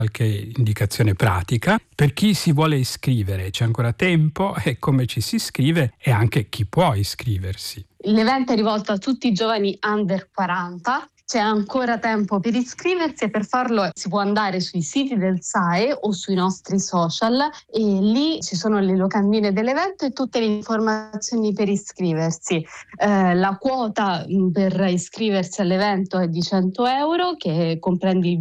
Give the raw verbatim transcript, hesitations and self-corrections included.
qualche indicazione pratica per chi si vuole iscrivere. C'è ancora tempo, e come ci si iscrive e anche chi può iscriversi. L'evento è rivolto a tutti i giovani under quaranta. C'è ancora tempo per iscriversi e per farlo si può andare sui siti del S A E o sui nostri social e lì ci sono le locandine dell'evento e tutte le informazioni per iscriversi. Eh, la quota mh, per iscriversi all'evento è di cento euro che comprende il